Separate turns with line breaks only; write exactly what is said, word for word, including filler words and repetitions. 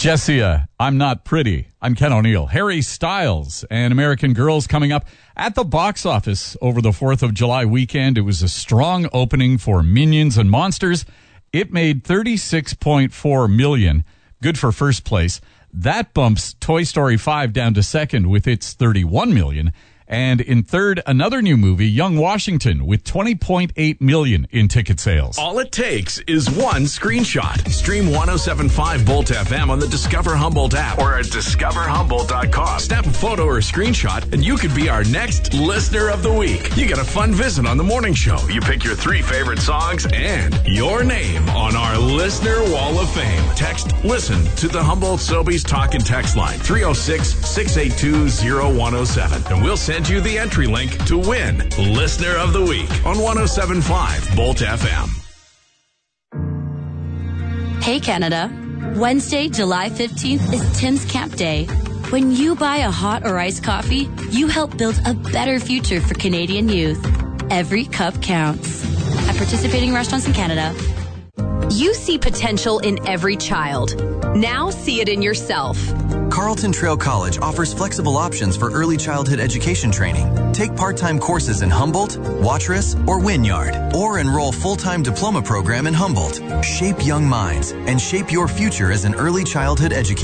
Jessia, I'm Not Pretty. I'm Ken O'Neill. Harry Styles and American Girls coming up at the box office over the fourth of July weekend. It was a strong opening for Minions and Monsters. It made thirty-six point four million dollars. Good for first place. That bumps Toy Story five down to second with its thirty-one million dollars. And in third, another new movie, Young Washington, with twenty point eight million dollars in ticket sales.
All it takes is one screenshot. Stream one oh seven point five Bolt F M on the Discover Humboldt app or at discover humboldt dot com. Snap a photo or a screenshot, and you could be our next Listener of the Week. You get a fun visit on the morning show. You pick your three favorite songs and your name on our Listener Wall of Fame. Text LISTEN to the Humboldt Sobeys Talk and Text line, three oh six, six eight two, oh one oh seven. And we'll send you the entry link to win Listener of the Week on one oh seven point five Bolt F M.
Hey Canada, Wednesday, July fifteenth is Tim's Camp Day. When you buy a hot or iced coffee, you help build a better future for Canadian youth. Every cup counts. At participating restaurants in Canada.
You see potential in every child. Now see it in yourself.
Carlton Trail College offers flexible options for early childhood education training. Take part-time courses in Humboldt, Watrous, or Wynyard, or enroll full-time diploma program in Humboldt. Shape young minds and shape your future as an early childhood educator.